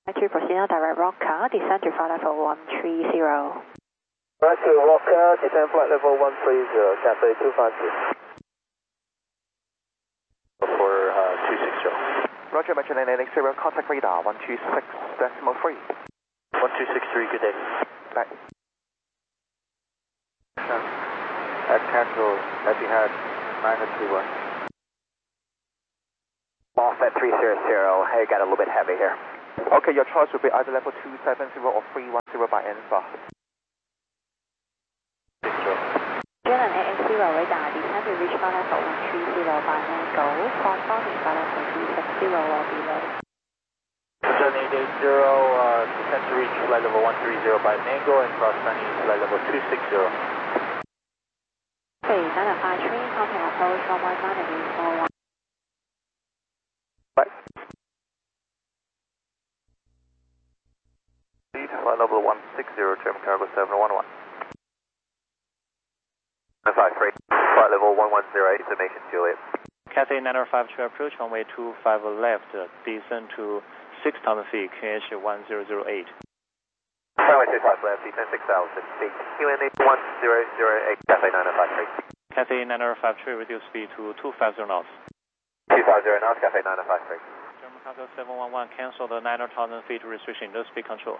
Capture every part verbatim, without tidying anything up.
To proceed on direct Rocker, descend to flight level one three zero. Right to Rocker, descend flight level one three zero, Cathay two five two. For uh, two six zero. Roger, Metro nine eight zero, contact radar one two six decimal three. one two six three, good day. Back. At cancel, Etihad nine two one. Off at three zero zero, hey, got a little bit heavy here. Okay, your choice will be either level two seven zero or three one zero by answer. German eight eight zero radar, descend to reach flight level one three zero by angle, corresponding flight level two six zero or below. German eight eight zero, uh, descend to reach flight level one three zero by Mango and cross landing flight level two six zero. Okay, nine five three, contact approach one one nine degrees four one. Right. Flight level one six zero, German cargo seven one one. nine five three, flight level one one zero eight, summation Juliet. Cathay nine five two approach, runway two five left, descend to six thousand feet, K H one zero zero eight. Runway two five left, descend six thousand feet, Q N A one zero zero eight, Cathay nine five three. Cathay nine five three, reduce speed to two five zero knots. two five zero knots, Cathay nine five three. German cargo seven one one, cancel the nine thousand feet restriction, no speed control.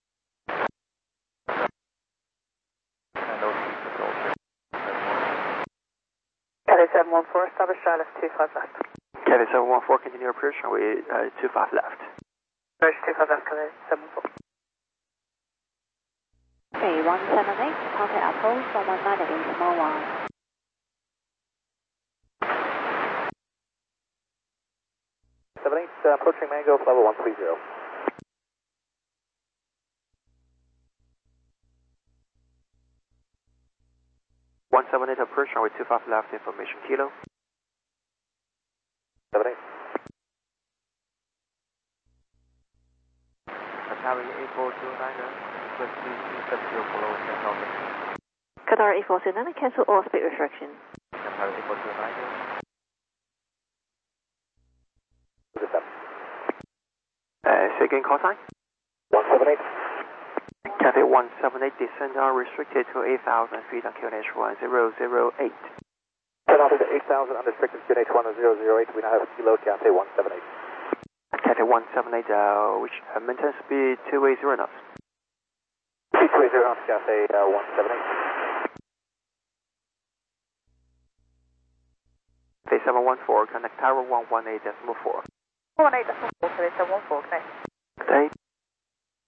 Cathay seven one four, establish Charlotte two five left. Cathay seven one four, continue approach runway uh, two five left. Approach two five left, Cathay seven one four. Okay, one seven eight, contact approach one one nine degrees small one. seven eight, uh, approaching Mango, level one three zero. one seven eight approach runway two five left, information kilo. seven eight. Qatar eight four two nine, request please seven zero below ten thousand. Qatar eight four two nine, cancel all speed restriction. Qatar eight four two nine. Uh, say again, call sign? one seven eight. Cathay one seven eight, descend unrestricted to eight thousand feet on Q N H one zero zero eight. Turn off to eight thousand, unrestricted Q N H one zero zero eight, we now have a kilo, Cathay one seven eight. Cathay one seven eight, uh, which uh, maintain speed two eight zero knots. two eight zero knots, Cathay uh, one seven eight. Cathay seven one four, connect tower one one eight decimal four. one one eight decimal four, Cathay seven one four.